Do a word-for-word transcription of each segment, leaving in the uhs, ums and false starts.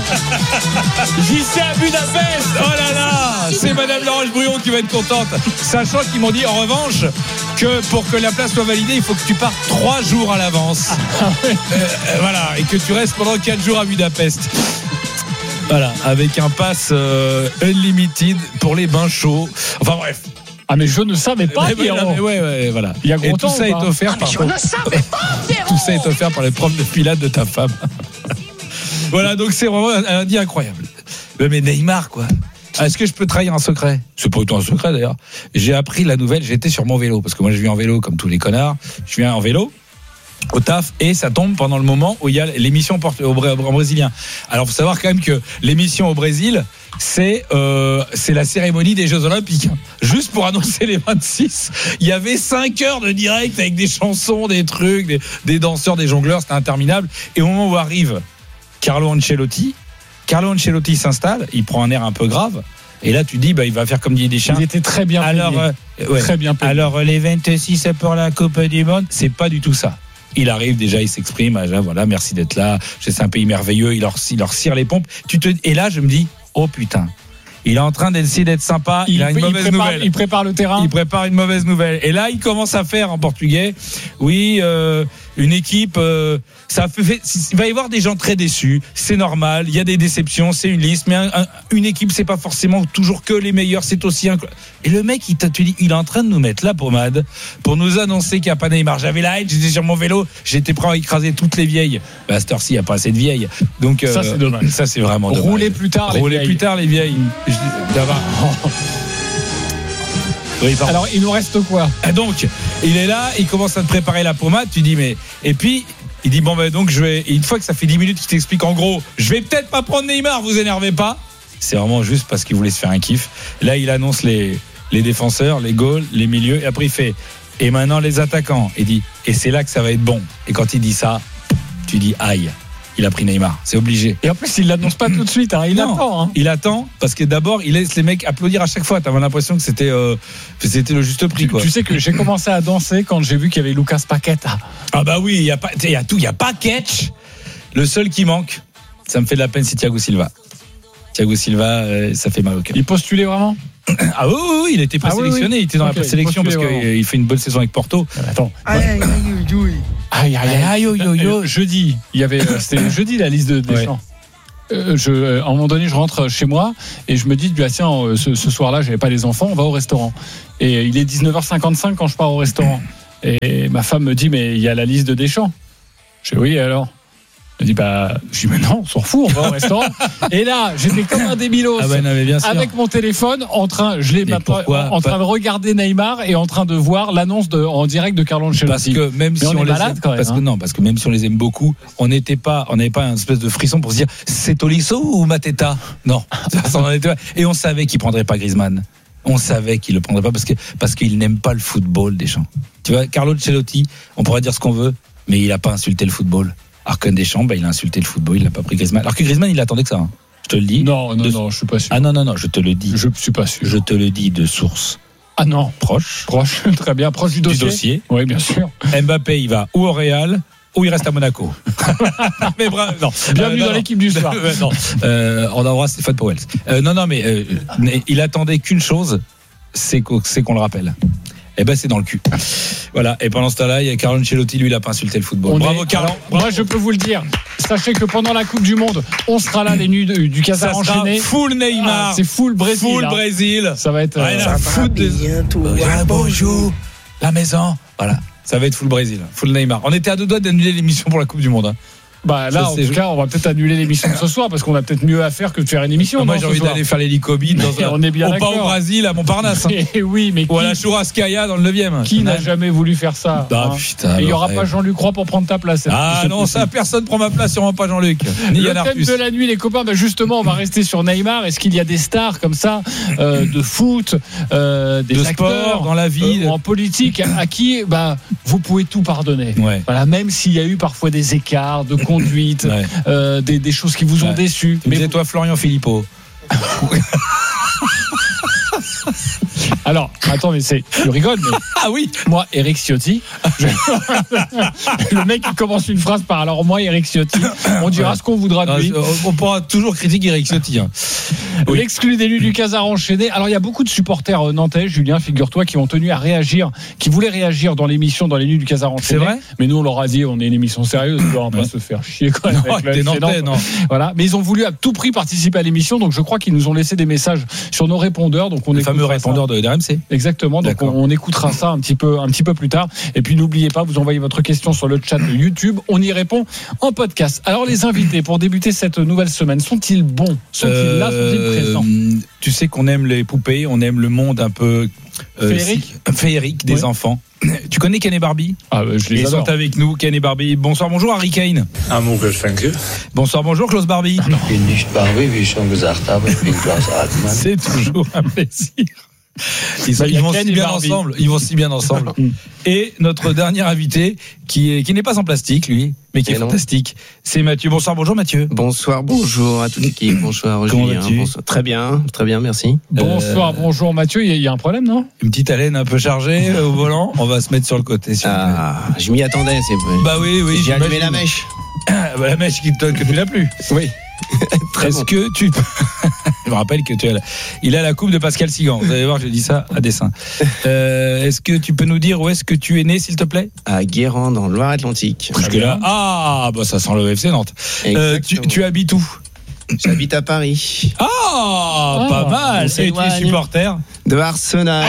J'y sais à Budapest. Oh là là, c'est Madame Laroche-Bruyon qui va être contente. Sachant qu'ils m'ont dit en revanche que pour que la place soit validée, il faut que tu partes trois jours à l'avance. Ah ouais. euh, euh, voilà, et que tu restes pendant quatre jours à Budapest. Voilà, avec un pass euh, unlimited pour les bains chauds. Enfin bref. Ah mais je ne savais pas. Mais, Pierrot. mais ouais, ouais, voilà. Il y a et gros tout temps, ça ou est pas offert Ah, par mais je ne savais pas, Pierrot. tout ça est offert par les profs de pilates de ta femme. Voilà, donc c'est vraiment un lundi incroyable. Mais Neymar, quoi. Est-ce que je peux trahir un secret ? C'est pas du tout un secret d'ailleurs. J'ai appris la nouvelle, j'étais sur mon vélo, parce que moi je viens en vélo comme tous les connards. Je viens en vélo au taf et ça tombe pendant le moment où il y a l'émission au brésilien. Alors faut savoir quand même que l'émission au Brésil, c'est euh, c'est la cérémonie des Jeux Olympiques. Juste pour annoncer les vingt-six, il y avait cinq heures de direct avec des chansons, des trucs, des, des danseurs, des jongleurs, c'était interminable. Et au moment où arrive Carlo Ancelotti, Carlo Ancelotti s'installe, il prend un air un peu grave. Et là, tu dis, bah, il va faire comme Didier Deschamps. Il était très bien payé. Alors, euh, ouais. Très bien payé. Alors, les vingt-six pour la Coupe du Monde, c'est pas du tout ça. Il arrive déjà, il s'exprime, déjà, voilà, merci d'être là. C'est un pays merveilleux. Il leur, il leur cire les pompes. Tu te, et là, je me dis, oh putain, il est en train d'essayer d'être sympa. Il, il a une il mauvaise prépare, nouvelle. Il prépare le terrain. Il prépare une mauvaise nouvelle. Et là, il commence à faire en portugais. Oui, euh, une équipe. Euh, ça fait, il va y avoir des gens très déçus. C'est normal. Il y a des déceptions. C'est une liste. Mais un, un, une équipe, c'est pas forcément toujours que les meilleurs. C'est aussi un. Et le mec, il t'a dit, il est en train de nous mettre la pommade pour nous annoncer qu'il n'y a pas Neymar. J'avais la haine. J'étais sur mon vélo. J'étais prêt à écraser toutes les vieilles. Bah, à cette heure-ci, il n'y a pas assez de vieilles. Donc ça, euh, c'est dommage. Ça, c'est vraiment dommage. Rouler plus tard. Rouler plus tard les vieilles. Je, d'avoir. Oui, alors il nous reste quoi ? Donc il est là, il commence à te préparer la pommade, tu dis mais et puis il dit bon ben donc je vais, et une fois que ça fait dix minutes qu'il t'explique en gros je vais peut-être pas prendre Neymar, vous énervez pas, c'est vraiment juste parce qu'il voulait se faire un kiff. Là il annonce les, les défenseurs, les goals, les milieux, et après il fait et maintenant les attaquants, il dit et c'est là que ça va être bon. Et quand il dit ça, tu dis aïe, il a pris Neymar, c'est obligé. Et en plus, il l'annonce pas tout de suite, hein. Il non, attend. Hein. Il attend parce que d'abord, il laisse les mecs applaudir à chaque fois. T'avais l'impression que c'était, euh, que c'était le juste prix. Tu, quoi. tu sais que j'ai commencé à danser quand j'ai vu qu'il y avait Lucas Paqueta. Ah bah oui, il y a pas, il y a tout, il y a pas catch. Le seul qui manque, ça me fait de la peine, c'est Thiago Silva. Thiago Silva, euh, ça fait mal au cœur. Il postulait vraiment ? Ah oui, oui, oui, il était présélectionné, ah oui, oui. il était dans okay, la présélection parce qu'il fait une bonne saison avec Porto. Attends. Aïe, aïe, aïe, aïe, aïe, aïe, aïe, aïe, jeudi. Il y avait, c'était jeudi la liste de Deschamps. Ouais. Euh, je, à un moment donné, je rentre chez moi et je me dis, ah, tiens, ce, ce soir-là, j'avais pas les enfants, on va au restaurant. Et il est dix-neuf heures cinquante-cinq quand je pars au restaurant. Et ma femme me dit, mais il y a la liste de Deschamps. Je dis, oui, alors. Elle dit bah je dis mais non on s'en fout, on va au restaurant. Et là j'étais comme un débilos ah ben, non, bien sûr. Avec mon téléphone en train je l'ai pourquoi, en train de regarder Neymar et en train de voir l'annonce de, en direct de Carlo Ancelotti. Parce que même mais si on, on les aime, quand même, parce hein. que non parce que même si on les aime beaucoup, on n'était pas on n'avait pas un espèce de frisson pour se dire c'est Tolisso ou Mateta. Non. Ça, on était pas. Et on savait qu'il prendrait pas Griezmann. On savait qu'il le prendrait pas parce que parce qu'il n'aime pas le football Deschamps. Tu vois Carlo Ancelotti, on pourrait dire ce qu'on veut, mais il a pas insulté le football. Alors que Deschamps, bah, il a insulté le football, il n'a pas pris Griezmann. Alors que Griezmann, il attendait que ça. Hein. Je te le dis. Non, non, de... non, je suis pas sûr. Ah non, non, non, je te le dis. Je suis pas sûr. Je te le dis de source. Ah non, proche, proche, très bien, proche du dossier. Du dossier. Oui, bien sûr. Mbappé, il va ou au Real, ou il reste à Monaco. Mais bravo, non. Bienvenue euh, non, dans non. l'équipe du soir. non. Euh, on embrasse Stéphane Powell. Euh, non, non, mais euh, il attendait qu'une chose, c'est qu'on, c'est qu'on le rappelle. Eh ben c'est dans le cul. Voilà. Et pendant ce temps-là, il y a Carlo Ancelotti, lui, il a pas insulté le football. On Bravo est... Carlo. Alors, moi, je peux vous le dire. Sachez que pendant la Coupe du Monde, on sera là les nuits du Qatar enchaîné. Full Neymar. Ah, c'est full Brésil. Full hein. Brésil. Ça va être. Rien à foutre de. Bonjour. La maison. Voilà. Ça va être full Brésil. Full Neymar. On était à deux doigts d'annuler l'émission pour la Coupe du Monde. Hein. Bah là, ça, en tout cas, on va peut-être annuler l'émission de ce soir parce qu'on a peut-être mieux à faire que de faire une émission. Ah, moi, non, j'ai envie soir. d'aller faire l'hélicobite dans un. On est bien au d'accord. pas au Brésil, à Montparnasse. Hein. Et oui, mais ou qui... à la Churrascaia dans le neuvième. Qui n'a jamais voulu faire ça Ah hein. putain. Et il n'y aura pas Jean-Luc Roy pour prendre ta place. Ah non, ça, personne prend ma place, sûrement pas Jean-Luc. Ni le Yann thème Arthus. de la nuit, les copains, bah justement, on va rester sur Neymar. Est-ce qu'il y a des stars comme ça, euh, de foot, euh, des de acteurs, sport, dans la vie, euh, en politique, à, à qui bah, vous pouvez tout pardonner. Ouais. Voilà, même s'il y a eu parfois des écarts de conduite, ouais. euh, des, des choses qui vous ont ouais. déçu. Mais c'est toi, Florian Philippot. Alors, attends, mais c'est, tu rigoles, mais Ah oui. moi, Eric Ciotti, je- le mec qui commence une phrase par alors moi, Eric Ciotti, on dira Ouais. ce qu'on voudra de Non, lui. on pourra toujours critiquer Eric Ciotti. Hein. Oui. L'exclu d'élu du Casar enchaîné. Alors, il y a beaucoup de supporters euh, nantais, Julien, figure-toi, qui ont tenu à réagir, qui voulaient réagir dans l'émission dans les nuits du Casar enchaîné. C'est vrai. Mais nous, on leur a dit, on est une émission sérieuse, on va pas Ouais. se faire chier quand même. Non, avec le t'es F C Nantais, Nantes. non. Voilà. Mais ils ont voulu à tout prix participer à l'émission, donc je crois qu'ils nous ont laissé des messages sur nos répondeurs. Donc on Le écoutera fameux ça. répondeur de, de R M C. Exactement. Donc on, D'accord. on écoutera ça un petit peu, un petit peu plus tard. Et puis n'oubliez pas, vous envoyez votre question sur le chat de YouTube. On y répond en podcast. Alors les invités pour débuter cette nouvelle semaine, sont-ils bons? Sont-ils là? Sont-ils présents? Euh, tu sais qu'on aime les poupées, on aime le monde un peu euh, Féerique. si- féerique des Oui. enfants. Tu connais Ken et Barbie? Ah, euh, je les Ils adore. sont avec nous, Ken et Barbie. Bonsoir, bonjour Harry Kane. Amour, thank you. Bonsoir, bonjour Klaus Barbie. Ich bin nicht Barbie, wie ich schon gesagt habe, ich bin Klaus Altmann. C'est toujours un plaisir. Ils, sont- Bah, il y a ils vont Ken si et bien Barbie. ensemble. Ils vont si bien ensemble. Et notre dernier invité, qui est qui n'est pas en plastique, lui, mais qui Et est non. fantastique, c'est Mathieu. Bonsoir, bonjour Mathieu. Bonsoir, bonjour à toute l'équipe. Bonsoir, Comment Julien. vas-tu Bonsoir. Très bien, très bien, merci. Bonsoir, Euh, bonjour Mathieu. Il y, a- il y a un problème, non? Une petite haleine un peu chargée euh, au volant. On va se mettre sur le côté. s'il vous plaît. Ah, je m'y attendais. C'est... Bah oui, oui. J'ai allumé j'imagine. la mèche. Ah, bah, la mèche qui te que tu l'as plus. Oui. Très Est-ce bon. que tu. Je me rappelle que tu as. la- Il a la coupe de Pascal Sigan. Vous allez voir, j'ai dit ça à dessein. Euh, est-ce que tu peux nous dire où est-ce que tu es né, s'il te plaît? À Guérande, dans le Loire-Atlantique. Jusque là. Ah, bah ça sent le F C Nantes. Euh, tu, Exactement. tu habites où? J'habite à Paris. Ah, Ah, pas mal. on Et tu es s'éloigne. supporter? De Arsenal.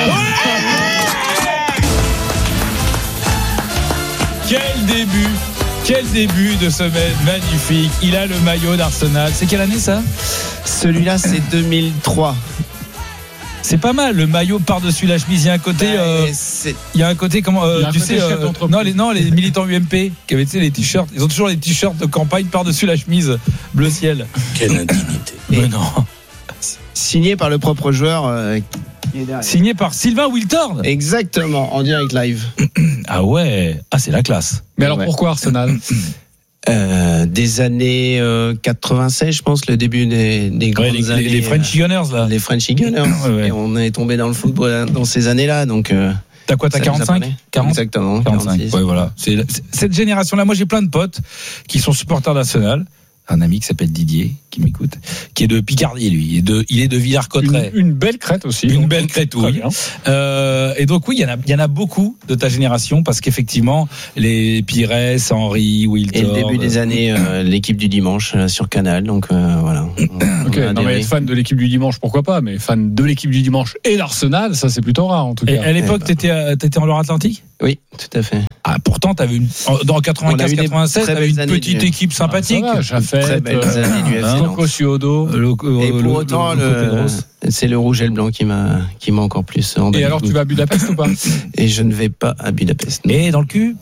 Quel début! Quel début de semaine magnifique. Il a le maillot d'Arsenal. C'est quelle année ça? Celui-là, c'est deux mille trois. C'est pas mal. Le maillot par-dessus la chemise. Il y a un côté. euh, Et c'est- Il y a un côté comment euh, Il y a un tu côté sais chef euh, d'entreprise. non les non les militants U M P qui avaient tu sais les t-shirts, ils ont toujours les t-shirts de campagne par-dessus la chemise bleu ciel. Quelle intimité. Et- Mais non. signé par le propre joueur euh, qui est derrière. Signé par Sylvain Wiltord. Exactement, en direct live. Ah ouais, ah c'est la classe. Mais alors Ouais. pourquoi Arsenal? Euh, des années euh, quatre-vingt-seize, je pense, le début des, des Ouais, grandes les, années. les, les Frenchy Gunners là. euh, les Frenchy Gunners. Ouais, ouais. Et on est tombé dans le football dans ces années-là, donc. euh, T'as quoi, t'as ça nous quarante-cinq apprenait. quarante Exactement. quarante-cinq. quarante-six. Ouais, voilà. C'est, c'est- cette génération-là, moi j'ai plein de potes qui sont supporters d'Arsenal. Un ami qui s'appelle Didier, qui m'écoute, qui est de Picardie, lui. Il est de, il est de Une, Villars-Cotterêts. une belle crête aussi. Une donc, belle crête, très oui. bien. Euh, et donc oui, il y en a, il y en a beaucoup de ta génération parce qu'effectivement, les Pires, Henry, Wiltord. Et le début des années, euh, l'équipe du dimanche euh, sur Canal, donc euh, voilà. On- Ok, on a non, mais adhéré. être fan de l'équipe du dimanche, pourquoi pas, mais fan de l'équipe du dimanche et d'Arsenal, ça c'est plutôt rare en tout Et cas. à l'époque, Eh ben. t'étais, à- t'étais en Loire-Atlantique? Oui, tout à fait. Ah, pourtant, t'avais une, en- dans On a quatre-vingt-quinze eu des quatre-vingt-sept, très t'avais belles une années petite du- équipe sympathique. Ah, ça va, Très Jaffet, belles euh, années du F C Nantes. Coco Ciodo. Le- le- Et pour le- autant, le- le le- Pedros. c'est le rouge et le blanc qui m'a, qui m'a encore plus emballé. Et alors tu vas à Budapest ou pas? Et je ne vais pas à Budapest. Mais dans le cul.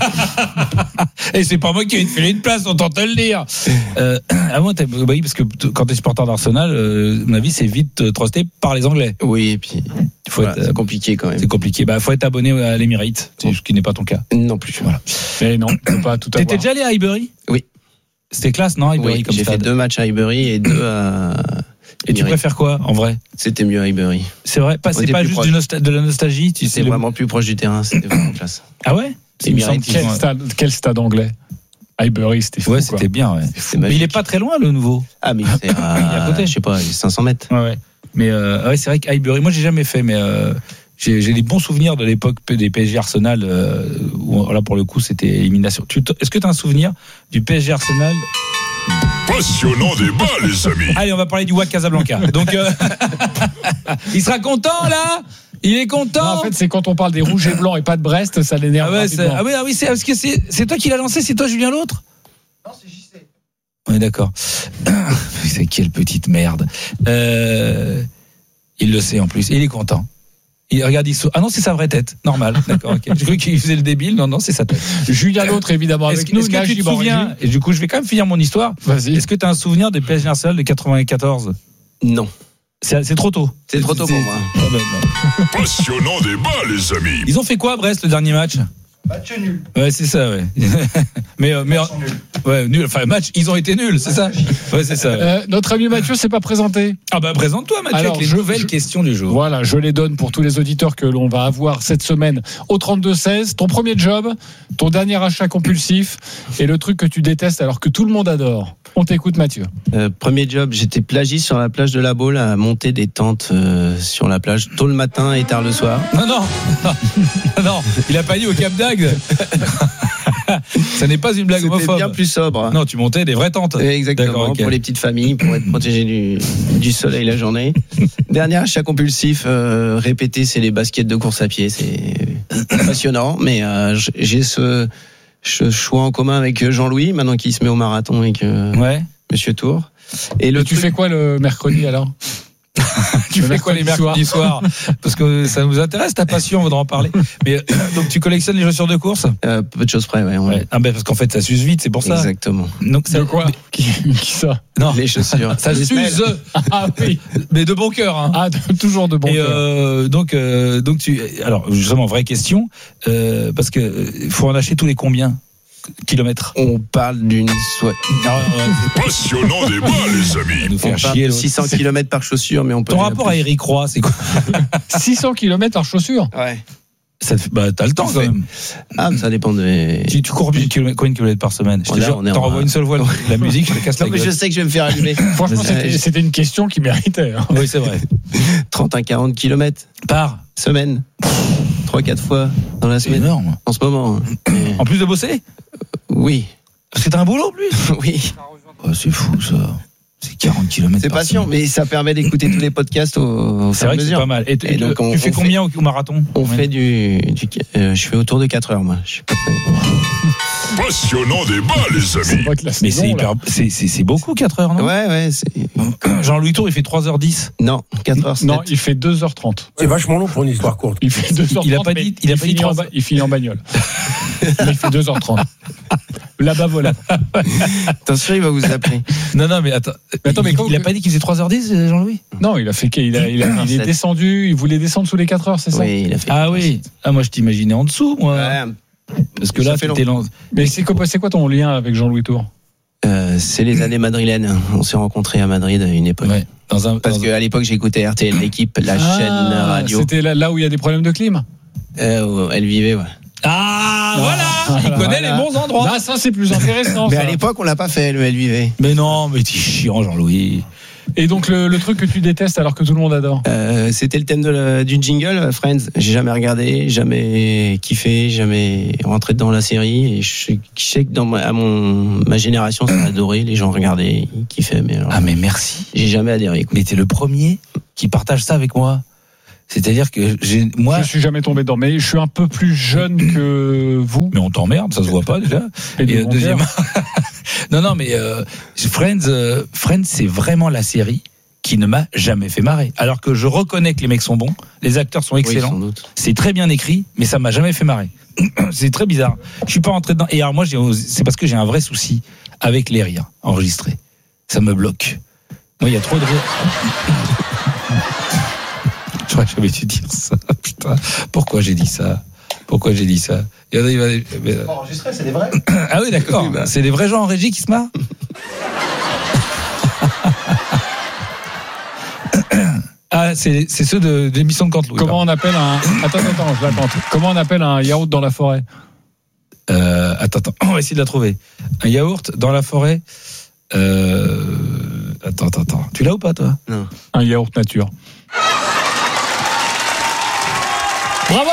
Et c'est pas moi qui ai filé une place, on tente de le dire. Euh, ah bon, t'as- bah oui, parce que t- quand t'es supporter d'Arsenal, euh, à mon avis, c'est vite euh, trusté par les Anglais. Oui, et puis Il faut voilà, être, euh, c'est compliqué quand même. c'est compliqué. Bah, faut être abonné à l'Emirates, Bon. ce qui n'est pas ton cas. Non plus. Voilà. Mais non, on peut pas tout avoir. T'étais déjà allé à Highbury? Oui. C'était classe, non, Highbury Oui, comme j'ai fait stade. deux matchs à Highbury et deux à. Et tu Emirates. préfères quoi, en vrai? C'était mieux à Highbury. C'est vrai, pas, On c'est était pas plus juste proche. du nostal- de la nostalgie, tu sais. C'était le- vraiment plus proche du terrain. C'était vraiment classe. Ah ouais? Il me semble qu'ils Quel ont- stade, quel stade anglais? Highbury, c'était fou. Ouais, quoi. c'était bien, ouais. C'était Mais il est magique. pas très loin, le nouveau. Ah, mais c'est Il est à à, côté. je sais pas, cinq cents mètres. Ouais, ouais. Mais euh, ouais, c'est vrai qu'Highbury, moi j'ai jamais fait, mais euh, j'ai, j'ai des bons souvenirs de l'époque des P S G Arsenal, euh, où là pour le coup c'était élimination. Tu te- est-ce que tu as un souvenir du P S G Arsenal? Passionnant débat, les amis. Allez, on va parler du W A C Casablanca. Donc, euh, il sera content là. Il est content. Non, en fait, c'est quand on parle des rouges et blancs et pas de Brest, ça l'énerve. ah ouais, c'est, rapidement. ah oui, ah oui, c'est parce que c'est, c'est toi qui l'as lancé, c'est toi Julien l'autre? Non, c'est J C. Ouais, d'accord. C'est quelle petite merde. Euh, il le sait en plus. Il est content. Il regarde, il sou- ah non, c'est sa vraie tête. Normal. D'accord. Ok. J'ai cru qu'il faisait le débile. Non, non, c'est sa tête. Julien l'autre, évidemment, Est-ce, avec nous. est-ce que tu Najib te en souviens? régie. Et du coup, je vais quand même finir mon histoire. Vas-y. Est-ce que tu as un souvenir des P S G Arsenal de quatre-vingt-quatorze? Non. C'est, c'est trop tôt. C'est trop tôt pour moi. Ah ben, non. Passionnant débat, les amis. Ils ont fait quoi à Brest le dernier match? Match nul. Ouais, c'est ça, ouais. mais, euh, mais, ouais, nul. Enfin, match, ils ont été nuls, c'est ça? Ouais, c'est ça. Ouais. Euh, notre ami Mathieu s'est pas présenté. Ah, bah, présente-toi, Mathieu, Alors, avec les je, nouvelles je, questions du jour. Voilà, je les donne pour tous les auditeurs que l'on va avoir cette semaine au trente-deux seize. Ton premier job, ton dernier achat compulsif et le truc que tu détestes alors que tout le monde adore. On t'écoute, Mathieu. Euh, premier job, j'étais plagiste sur la plage de la Baule à monter des tentes euh, sur la plage tôt le matin et tard le soir. Non, non, non, non, il a pas dit au Cap d'Agde. Ça n'est pas une blague C'était homophobe. bien plus sobre. Non, tu montais des vraies tentes. Exactement, D'accord, okay. Pour les petites familles, pour être protégé du, du soleil la journée. Dernier achat compulsif, euh, répété, c'est les baskets de course à pied. C'est passionnant, mais euh, j'ai ce, ce choix en commun avec Jean-Louis, maintenant qu'il se met au marathon avec euh, ouais. Monsieur Tour. Et le Et tu truc... fais quoi le mercredi alors? Tu fais quoi les mercredis soirs? Parce que ça nous intéresse ta passion, on voudra en parler. Mais euh, donc tu collectionnes les chaussures de course? euh, Peu de choses près, ouais. ouais. ouais. Ah ben parce qu'en fait ça s'use vite, c'est pour ça. Exactement. Donc ça de quoi? Qui, qui ça? Non, les chaussures. Ça les s'use. Ah oui. Mais de bon cœur. Hein. Ah, de, toujours de bon Et cœur. euh, donc euh, donc tu alors justement vraie question euh, parce que euh, faut en acheter tous les combien kilomètres? On parle d'une soit. Passionnant débat, les amis. nous On faire parle chier. de six cents kilomètres par chaussure, mais on peut. Ton rapport à Eric Roy, c'est quoi? six cents kilomètres par chaussure. Ouais. Ça te fait, bah t'as le temps quand même. Ah, ça dépend de. Tu, tu cours combien de kilomètres, combien de kilomètres par semaine? Je te Là, jure, on est t'en en- renvoies une seule fois la musique, je te casse la Non, mais gueule. je sais que je vais me faire allumer. Franchement, Mais, c'était, euh, c'était une question qui méritait. Hein. Oui, c'est vrai. trente à quarante kilomètres Par. semaine. trois quatre fois dans la C'est semaine. énorme. En ce moment. En plus de bosser? Oui. Parce que t'as un boulot en plus? Oui. Oh, c'est fou ça. C'est quarante kilomètres. C'est patient, mais ça permet d'écouter tous les podcasts au, au C'est fur et à vrai que c'est mesure. pas mal. Et, Et tu- donc, on- tu fais on fait- combien au, au marathon? On Combien fait du. du euh, je fais autour de quatre heures, moi. Je suis pas très- Passionnant débat, les C'est amis. vrai que la Mais saison, c'est là, hyper, c'est, c'est, c'est beaucoup quatre heures, non? Ouais, ouais. C'est... Jean-Louis Tour, il fait trois heures dix. Non, quatre heures sept. Non, il fait deux heures trente. C'est vachement long pour une histoire courte. Il fait deux heures trente. Il a pas dit- il a pas dit finit en trois ba- il finit en bagnole. Mais il fait deux heures trente. Là-bas, voilà. Attention, il va vous appeler. Non, non, mais attends. Mais attends, mais il, quand- il a pas dit qu'il faisait trois heures dix, Jean-Louis? Non, il a fait qu'il a, il, a- il est sept. descendu, il voulait descendre sous les quatre heures, c'est ça? Oui, il a fait. Ah oui. Ah, moi, je t'imaginais en dessous, moi. Ouais. Parce que Ça là, fait t'étais lancé. Mais c'est quoi, c'est quoi ton lien avec Jean-Louis Tour? Euh, c'est les années madrilènes. On s'est rencontrés à Madrid à une époque. Ouais. Dans un, Parce dans qu'à l'époque, j'écoutais R T L, l'équipe, la chaîne radio. C'était là, là où il y a des problèmes de clim. Euh, elle vivait, ouais. Ah, voilà. Il Voilà. connaît les bons endroits. Là, ça, c'est plus intéressant. Mais ça. à l'époque, on l'a pas fait, le elle vivait. Mais non, mais t'es chiant, Jean-Louis. Et donc, le, le truc que tu détestes alors que tout le monde adore. Euh, c'était le thème de la- du jingle, Friends. J'ai jamais regardé, jamais kiffé, jamais rentré dans la série. Et je, je sais que dans ma, à mon, ma génération, ça a adoré. Les gens regardaient, ils kiffaient. Mais alors, Ah, mais merci. j'ai jamais adhéré. Quoi. Mais t'es le premier qui partage ça avec moi. C'est-à-dire que j'ai, moi. Je suis jamais tombé dedans, mais je suis un peu plus jeune que vous. Mais on t'emmerde, ça se voit pas déjà. Et de Et, euh, mon deuxième. cœur. non, non, mais euh, Friends, euh, Friends, c'est vraiment la série qui ne m'a jamais fait marrer. Alors que je reconnais que les mecs sont bons, les acteurs sont Oui, excellents, sans doute. c'est très bien écrit, mais ça m'a jamais fait marrer. C'est très bizarre. Je suis pas rentré dedans. Et alors moi, j'ai- c'est parce que j'ai un vrai souci avec les rires enregistrés. Ça me bloque. Moi, il y a trop de rires. J'aurais jamais dû dire ça. Putain, pourquoi j'ai dit ça? Pourquoi j'ai dit ça? Il y en a, il va- mais- Enregistré, c'est des vrais. Ah oui, d'accord. Oui, bah. C'est des vrais gens en régie qui se marrent. Ah, c'est, c'est ceux de, de l'émission de Canteloup. Comment on appelle un. Attends, attends, je l'attends. Comment on appelle un yaourt dans la forêt? Euh, attends, attends, on va essayer de la trouver. Un yaourt dans la forêt. Euh, attends, attends, attends. Tu l'as ou pas, toi? Un yaourt nature. Bravo!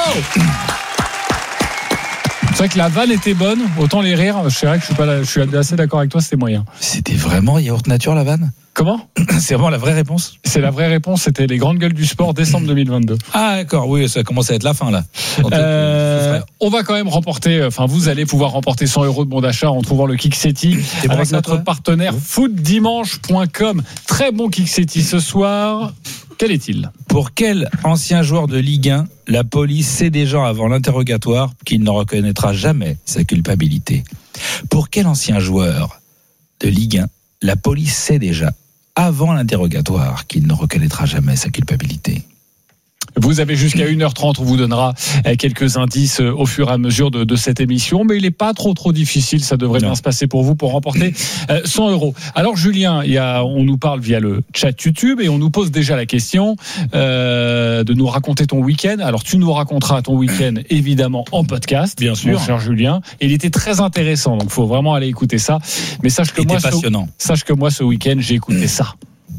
C'est vrai que la vanne était bonne, autant les rires, c'est vrai que je suis, pas là, je suis assez d'accord avec toi, c'était moyen. C'était vraiment yaourt nature, la vanne? Comment? C'est vraiment la vraie réponse? C'est la vraie réponse, c'était les grandes gueules du sport, décembre deux mille vingt-deux. Ah, d'accord, oui, ça commence à être la fin, là. Euh, on va quand même remporter, enfin vous allez pouvoir remporter cent euros de bon d'achat en trouvant le Kixetti T'es bon avec ça, notre toi partenaire foot dimanche point com. Très bon Kixetti ce soir. Quel est-il? Pour quel ancien joueur de Ligue un la police sait déjà avant l'interrogatoire qu'il ne reconnaîtra jamais sa culpabilité? Pour quel ancien joueur de Ligue un la police sait déjà avant l'interrogatoire qu'il ne reconnaîtra jamais sa culpabilité? Vous avez jusqu'à une heure trente, on vous donnera quelques indices au fur et à mesure de, de cette émission, mais il n'est pas trop trop difficile, ça devrait non. bien se passer pour vous pour remporter cent euros. Alors Julien, il y a, on nous parle via le chat YouTube et on nous pose déjà la question euh, de nous raconter ton week-end. Alors tu nous raconteras ton week-end évidemment en podcast, bien sûr, mon cher Julien. Et il était très intéressant, donc il faut vraiment aller écouter ça. Mais sache que, moi, passionnant. Ce, sache que moi, ce week-end, j'ai écouté ça.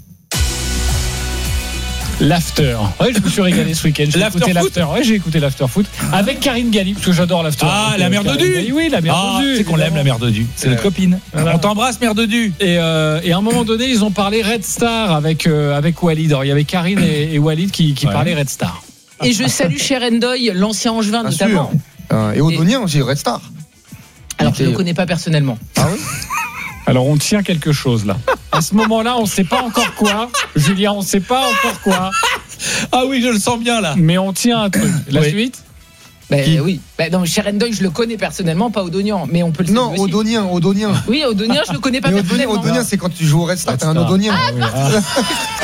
L'after. Ouais, je me suis régalé ce week-end. J'ai l'after écouté foot. l'after. Ouais, j'ai écouté l'after foot avec Karine Galli, parce que j'adore l'after. Ah, donc, la euh, mère de Du. Oui, la mère ah, de Du. C'est qu'on l'aime, la mère de Du. C'est euh, notre copine. Voilà. On t'embrasse, mère de Du. Et, euh, et à un moment donné, ils ont parlé Red Star avec, euh, avec Walid. Alors, il y avait Karine et, et Walid qui, qui ouais. parlaient Red Star. Et je salue Sherendoy, l'ancien Angevin Bien notamment. Euh, et Odonien aussi, Red Star. Alors, je ne le connais pas personnellement. Ah oui. Alors on tient quelque chose là. À ce moment-là, on ne sait pas encore quoi. Julien, on ne sait pas encore quoi. Ah oui, je le sens bien là. Mais on tient un truc. La oui. suite ben, Oui. Ben, non, Sherendoy, je le connais personnellement, pas Odonian, mais on peut le saluer. Non, Odonien, Odonien. Oui, Odonien, je le connais pas mais personnellement. Odonien, c'est quand tu joues au Red Star, t'es un Odonien. Ah, oui. ah.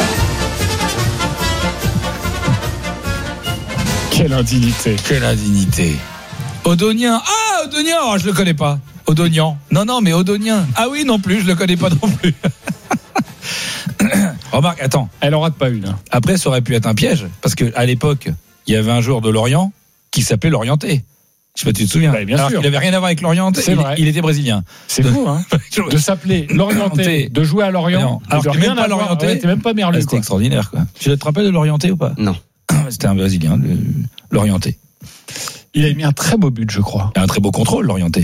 Quelle indignité. Quelle indignité. Odonien. Ah, Odonien, oh, je le connais pas. Odonian. Non, non, mais Odonien. Ah oui, non plus, je le connais pas non plus. Remarque, attends. Elle en rate pas une. Hein. Après, ça aurait pu être un piège, parce qu'à l'époque, il y avait un joueur de Lorient qui s'appelait Lorienté. Je sais pas si tu te souviens. Bah, bien Alors sûr. Il avait rien à voir avec Lorient. C'est il, vrai. Il était brésilien. C'est fou, hein. De s'appeler Lorienté, de jouer à Lorient. Alors, de rien à Lorienté. Ouais, t'es même pas merlu. Ah, c'était extraordinaire, quoi. Tu te rappelles de Lorienté ou pas? Non. C'était un brésilien, le... Lorienté. Il a mis un très beau but, je crois. Et un très beau contrôle, Lorienté.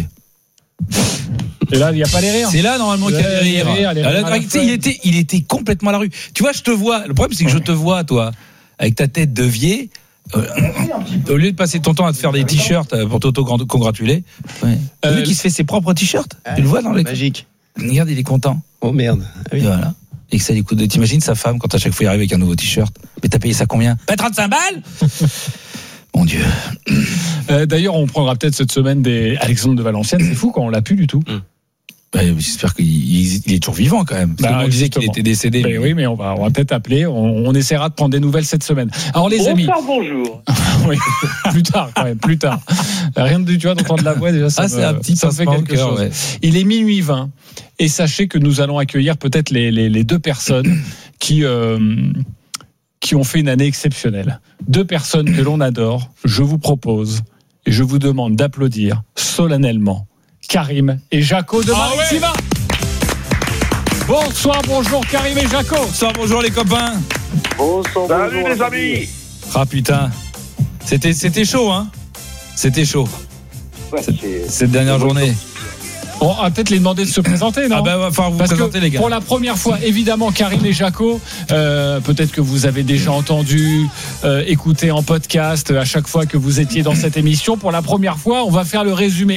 Et là, il n'y a pas les rires. C'est là, normalement, qu'il y a les rires. Les rires, les rires la, il, était, il était complètement à la rue. Tu vois, je te vois. Le problème, c'est que ouais. je te vois, toi, avec ta tête de vieux. Euh, au lieu de passer ton temps à te faire des t-shirts pour t'auto-congratuler, ouais. euh, lui qui se fait ses propres t-shirts. Ah, tu le vois dans les. Magique. Regarde, il est content. Oh merde. Ah oui. Et voilà. Et que ça lui coûte. T'imagines sa femme quand à chaque fois il arrive avec un nouveau t-shirt. Mais t'as payé ça combien? Pas trente-cinq balles. Mon Dieu. Euh, d'ailleurs, on prendra peut-être cette semaine des Alexandre de Valenciennes. C'est fou quand on l'a plus du tout. Mm. Bah, j'espère qu'il il est toujours vivant quand même. Parce bah, on disait qu'il était décédé. Mais... Oui, mais on va, on va peut-être appeler. On, on essaiera de prendre des nouvelles cette semaine. Alors les bonsoir, amis. Bonjour. Oui, plus tard quand même, plus tard. Rien de tu vois d'entendre la voix déjà. Ça ah, me, c'est un petit ça fait quelque cœur, chose. Ouais. Il est minuit vingt et sachez que nous allons accueillir peut-être les, les, les deux personnes qui. Euh, qui ont fait une année exceptionnelle. Deux personnes que l'on adore. Je vous propose et je vous demande d'applaudir solennellement Karim et Jaco de Maritima. Ah ouais. Bonsoir, bonjour Karim et Jaco. Bonsoir, bonjour les copains. Bonsoir, salut bonjour, les amis. Ah putain, c'était c'était chaud hein. C'était chaud. Ouais, cette, cette dernière journée. On va peut-être les demander de se présenter, non? Ah bah, enfin, vous Parce présentez que les gars. Pour la première fois, évidemment, Karine et Jaco, euh, peut-être que vous avez déjà entendu, euh, écouté en podcast à chaque fois que vous étiez dans cette émission. Pour la première fois, on va faire le résumé